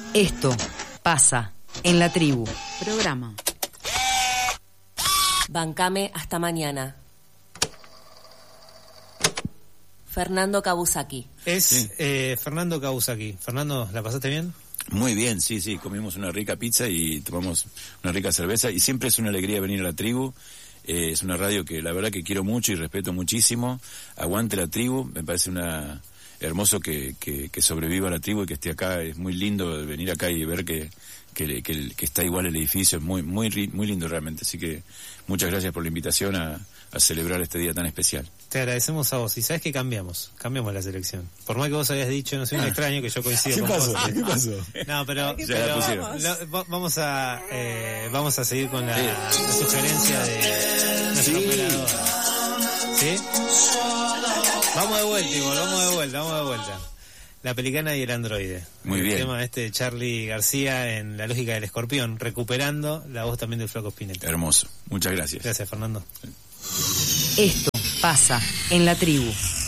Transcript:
Esto pasa en la tribu. Programa. Bancame hasta mañana. Fernando Kabusaki. Fernando Kabusaki. Fernando, ¿la pasaste bien? Muy bien, sí, comimos una rica pizza y tomamos una rica cerveza y siempre es una alegría venir a la tribu. Es una radio que la verdad que quiero mucho y respeto muchísimo. Aguante la tribu, me parece hermoso que sobreviva la tribu y que esté acá. Es muy lindo venir acá y ver que está igual el edificio. Es muy lindo realmente, así que muchas gracias por la invitación a celebrar este día tan especial. Te agradecemos a vos. Y sabes que cambiamos la selección. Por más que vos habías dicho, no soy un extraño, que yo coincido con vos. ¿Qué pasó? No, pero vamos a seguir con la sugerencia de nuestro operador. ¿Sí? Vamos de vuelta. La Pelicana y el Androide. Muy bien. El tema de Charly García en La lógica del escorpión, recuperando la voz también del Flaco Spinetta. Hermoso. Muchas gracias. Gracias, Fernando. Esto pasa en la tribu.